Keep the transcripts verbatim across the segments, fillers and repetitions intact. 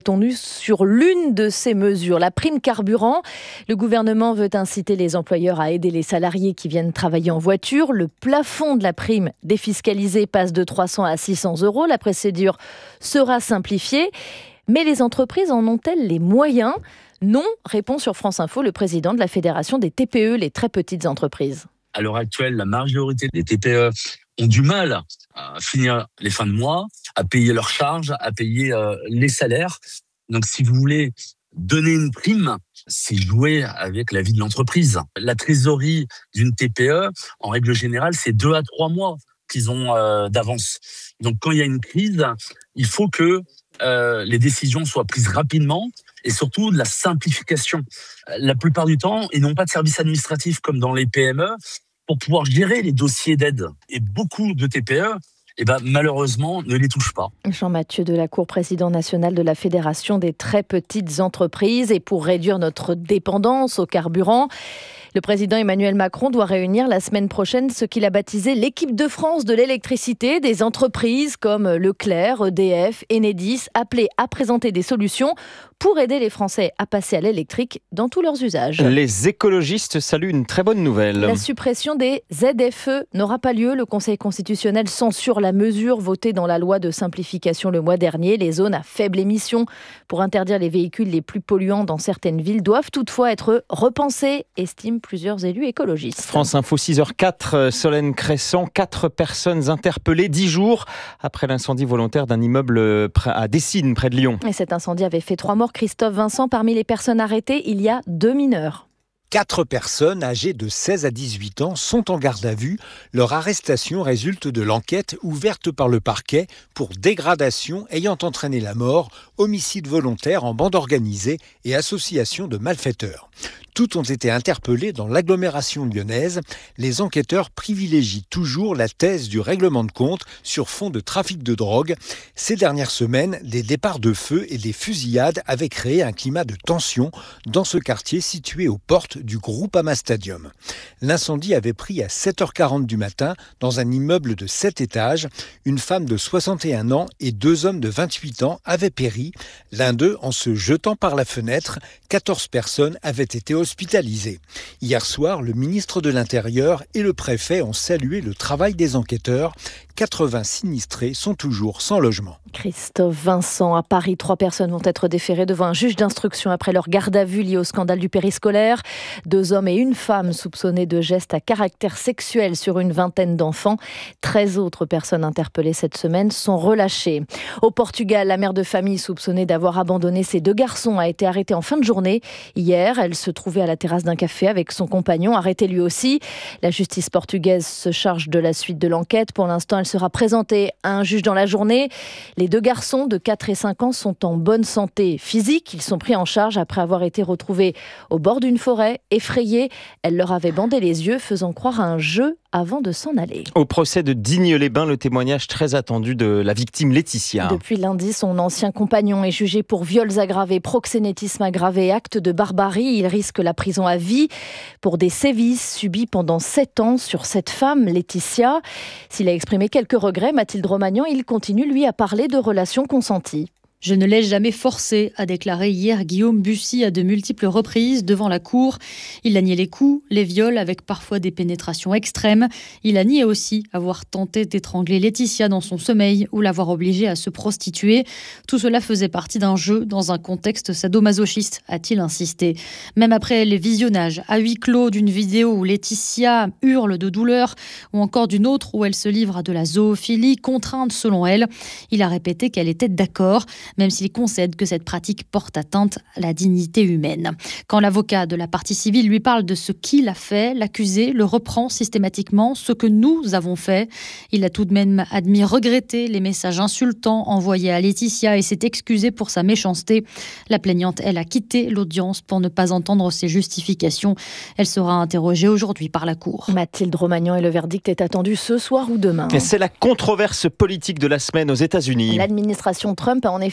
Tenu sur l'une de ces mesures, la prime carburant. Le gouvernement veut inciter les employeurs à aider les salariés qui viennent travailler en voiture. Le plafond de la prime défiscalisée passe de trois cents à six cents euros. La procédure sera simplifiée. Mais les entreprises en ont-elles les moyens ? Non, répond sur France Info le président de la Fédération des T P E, les très petites entreprises. À l'heure actuelle, la majorité des T P E ont du mal à finir les fins de mois, à payer leurs charges, à payer euh, les salaires. Donc, si vous voulez donner une prime, c'est jouer avec la vie de l'entreprise. La trésorerie d'une T P E, en règle générale, c'est deux à trois mois qu'ils ont euh, d'avance. Donc, quand il y a une crise, il faut que euh, les décisions soient prises rapidement et surtout de la simplification. La plupart du temps, ils n'ont pas de service administratif comme dans les P M E pour pouvoir gérer les dossiers d'aide. Et beaucoup de T P E, eh ben, malheureusement, ne les touchent pas. Jean-Mathieu Delacour, président national de la Fédération des très petites entreprises. Et pour réduire notre dépendance au carburant, le président Emmanuel Macron doit réunir la semaine prochaine ce qu'il a baptisé l'équipe de France de l'électricité, des entreprises comme Leclerc, E D F, Enedis, appelées à présenter des solutions pour aider les Français à passer à l'électrique dans tous leurs usages. Les écologistes saluent une très bonne nouvelle. La suppression des Z F E n'aura pas lieu. Le Conseil constitutionnel censure la mesure votée dans la loi de simplification le mois dernier. Les zones à faible émission pour interdire les véhicules les plus polluants dans certaines villes doivent toutefois être repensées, estiment plusieurs élus écologistes. France Info, six heures quatre, Solène Crescent, quatre personnes interpellées dix jours après l'incendie volontaire d'un immeuble à Dessines, près de Lyon. Et cet incendie avait fait trois morts. Christophe Vincent, parmi les personnes arrêtées, il y a deux mineurs. Quatre personnes âgées de seize à dix-huit ans sont en garde à vue. Leur arrestation résulte de l'enquête ouverte par le parquet pour dégradation ayant entraîné la mort, homicide volontaire en bande organisée et association de malfaiteurs. Toutes ont été interpellées dans l'agglomération lyonnaise. Les enquêteurs privilégient toujours la thèse du règlement de compte sur fond de trafic de drogue. Ces dernières semaines, des départs de feu et des fusillades avaient créé un climat de tension dans ce quartier situé aux portes du Groupama Stadium. L'incendie avait pris à sept heures quarante du matin dans un immeuble de sept étages. Une femme de soixante et un ans et deux hommes de vingt-huit ans avaient péri. L'un d'eux en se jetant par la fenêtre. quatorze personnes avaient été hospitalisées. Hier soir, le ministre de l'Intérieur et le préfet ont salué le travail des enquêteurs. quatre-vingts sinistrés sont toujours sans logement. Christophe Vincent, à Paris, trois personnes vont être déférées devant un juge d'instruction après leur garde à vue liée au scandale du périscolaire. Deux hommes et une femme soupçonnés de gestes à caractère sexuel sur une vingtaine d'enfants. treize autres personnes interpellées cette semaine sont relâchées. Au Portugal, la mère de famille soupçonnée d'avoir abandonné ses deux garçons a été arrêtée en fin de journée. Hier, elle se trouvait à la terrasse d'un café avec son compagnon, arrêté lui aussi. La justice portugaise se charge de la suite de l'enquête. Pour l'instant, elle sera présentée à un juge dans la journée. Les deux garçons de quatre et cinq ans sont en bonne santé physique. Ils sont pris en charge après avoir été retrouvés au bord d'une forêt, effrayés. Elle leur avait bandé les yeux, faisant croire à un jeu avant de s'en aller. Au procès de Digne-les-Bains, le témoignage très attendu de la victime Laetitia. Depuis lundi, son ancien compagnon est jugé pour viols aggravés, proxénétisme aggravé et actes de barbarie. Il risque la prison à vie pour des sévices subis pendant sept ans sur cette femme, Laetitia. S'il a exprimé quelques regrets, Mathilde Romagnan, il continue lui à parler de relations consenties. Je ne l'ai jamais forcé, a déclaré hier Guillaume Bussy à de multiples reprises devant la cour. Il a nié les coups, les viols avec parfois des pénétrations extrêmes. Il a nié aussi avoir tenté d'étrangler Laetitia dans son sommeil ou l'avoir obligée à se prostituer. Tout cela faisait partie d'un jeu dans un contexte sadomasochiste, a-t-il insisté. Même après les visionnages à huis clos d'une vidéo où Laetitia hurle de douleur ou encore d'une autre où elle se livre à de la zoophilie contrainte selon elle, il a répété qu'elle était d'accord, même s'il concède que cette pratique porte atteinte à la dignité humaine. Quand l'avocat de la partie civile lui parle de ce qu'il a fait, l'accusé le reprend systématiquement, ce que nous avons fait. Il a tout de même admis regretter les messages insultants envoyés à Laetitia et s'est excusé pour sa méchanceté. La plaignante, elle, a quitté l'audience pour ne pas entendre ses justifications. Elle sera interrogée aujourd'hui par la cour. Mathilde Romagnan, et le verdict est attendu ce soir ou demain. Et c'est la controverse politique de la semaine aux États-Unis. L'administration Trump a en effet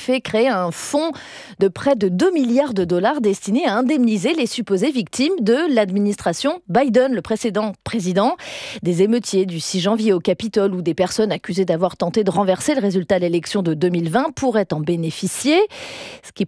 effet créé un fonds de près de deux milliards de dollars destiné à indemniser les supposées victimes de l'administration Biden, le précédent président. Des émeutiers du six janvier au Capitole ou des personnes accusées d'avoir tenté de renverser le résultat de l'élection de deux mille vingt pourraient en bénéficier. Ce qui